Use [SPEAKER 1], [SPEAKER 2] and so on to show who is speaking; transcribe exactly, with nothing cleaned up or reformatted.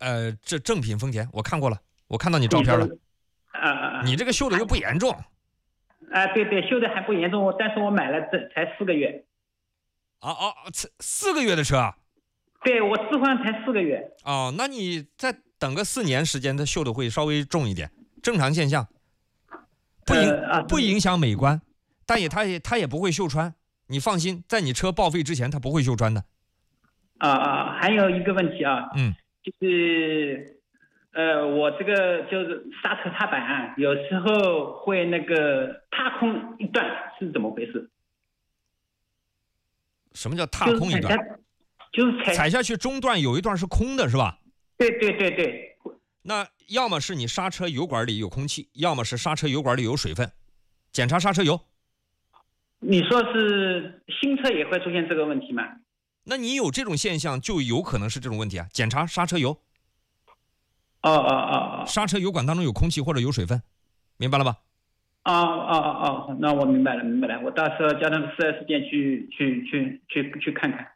[SPEAKER 1] 呃，这正品丰田，我看过了，我看到你照片了。
[SPEAKER 2] 啊啊啊！
[SPEAKER 1] 你这个锈的又不严重。
[SPEAKER 2] 啊，对对，锈的还不严重，但是我买了这才四个月。
[SPEAKER 1] 啊啊，四四个月的车啊？
[SPEAKER 2] 对，我置换才四个月。
[SPEAKER 1] 哦，那你再等个四年时间，它锈的会稍微重一点，正常现象，不影、
[SPEAKER 2] 呃啊、
[SPEAKER 1] 不影响美观，但也它也它也不会锈穿，你放心，在你车报废之前，它不会锈穿的。
[SPEAKER 2] 啊啊，还有一个问题啊，
[SPEAKER 1] 嗯，
[SPEAKER 2] 就是呃，我这个就是刹车踏板、啊、有时候会那个踏空一段，是怎么回事？
[SPEAKER 1] 什么叫踏空一段？
[SPEAKER 2] 就是踩
[SPEAKER 1] 踩下去中段有一段是空的，是吧？
[SPEAKER 2] 对对对对。
[SPEAKER 1] 那要么是你刹车油管里有空气，要么是刹车油管里有水分，检查刹车油。
[SPEAKER 2] 你说是新车也会出现这个问题吗？
[SPEAKER 1] 那你有这种现象，就有可能是这种问题啊。检查刹车油。
[SPEAKER 2] 哦哦哦哦。
[SPEAKER 1] 刹车油管当中有空气或者有水分，明白了吧？
[SPEAKER 2] 哦哦哦哦，那我明白了明白了，我到时候叫他们四 S 店去去去去去看看。